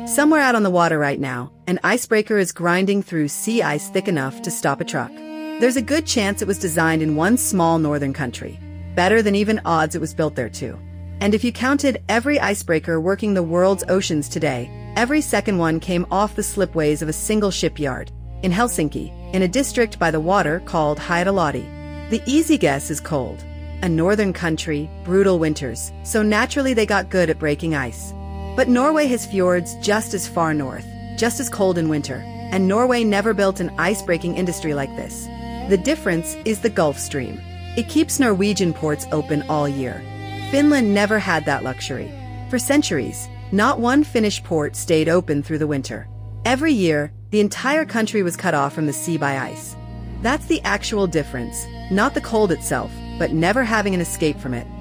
Somewhere out on the water right now, an icebreaker is grinding through sea ice thick enough to stop a truck. There's a good chance it was designed in one small northern country. Better than even odds it was built there too. And if you counted every icebreaker working the world's oceans today, every second one came off the slipways of a single shipyard, in Helsinki, in a district by the water called Haitalahti. The easy guess is cold. A northern country, brutal winters, so naturally they got good at breaking ice. But Norway has fjords just as far north, just as cold in winter, and Norway never built an ice-breaking industry like this. The difference is the Gulf Stream. It keeps Norwegian ports open all year. Finland never had that luxury. For centuries, not one Finnish port stayed open through the winter. Every year, the entire country was cut off from the sea by ice. That's the actual difference, not the cold itself, but never having an escape from it.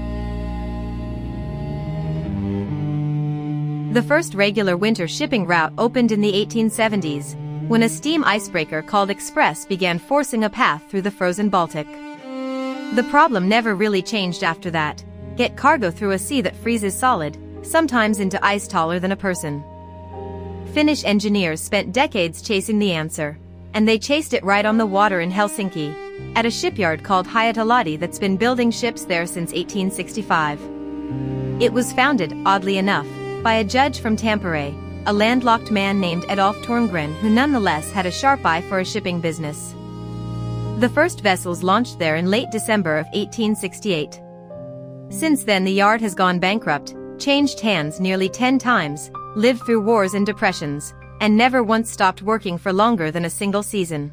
The first regular winter shipping route opened in the 1870s, when a steam icebreaker called Express began forcing a path through the frozen Baltic. The problem never really changed after that: get cargo through a sea that freezes solid, sometimes into ice taller than a person. Finnish engineers spent decades chasing the answer, and they chased it right on the water in Helsinki, at a shipyard called Haitalahti that's been building ships there since 1865. It was founded, oddly enough, by a judge from Tampere, a landlocked man named Adolf Torngren, who nonetheless had a sharp eye for a shipping business. The first vessels launched there in late December of 1868. Since then the yard has gone bankrupt, changed hands nearly 10 times, lived through wars and depressions, and never once stopped working for longer than a single season.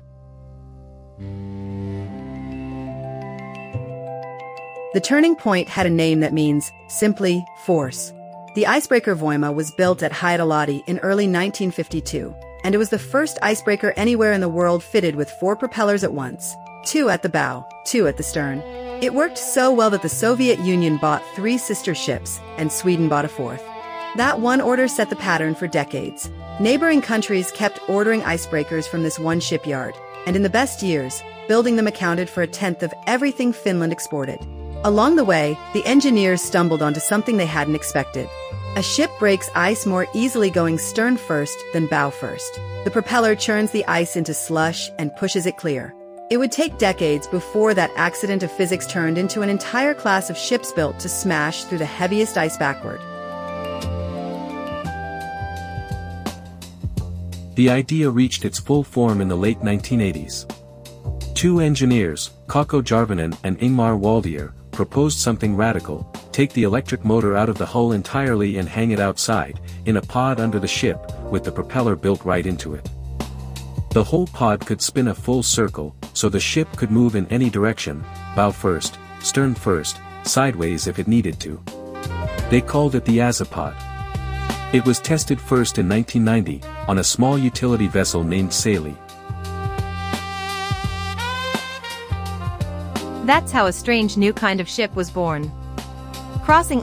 The turning point had a name that means, simply, force. The icebreaker Voima was built at Haitalahti in early 1952, and it was the first icebreaker anywhere in the world fitted with 4 propellers at once, 2 at the bow, 2 at the stern. It worked so well that the Soviet Union bought 3 sister ships, and Sweden bought a 4th. That one order set the pattern for decades. Neighboring countries kept ordering icebreakers from this one shipyard, and in the best years, building them accounted for 1/10 of everything Finland exported. Along the way, the engineers stumbled onto something they hadn't expected. A ship breaks ice more easily going stern first than bow first. The propeller churns the ice into slush and pushes it clear. It would take decades before that accident of physics turned into an entire class of ships built to smash through the heaviest ice backward. The idea reached its full form in the late 1980s. 2 engineers, Kakko Jarvinen and Ingmar Waldier, proposed something radical: take the electric motor out of the hull entirely and hang it outside, in a pod under the ship, with the propeller built right into it. The whole pod could spin a full circle, so the ship could move in any direction, bow first, stern first, sideways if it needed to. They called it the Azipod. It was tested first in 1990, on a small utility vessel named Saili. That's how a strange new kind of ship was born. Crossing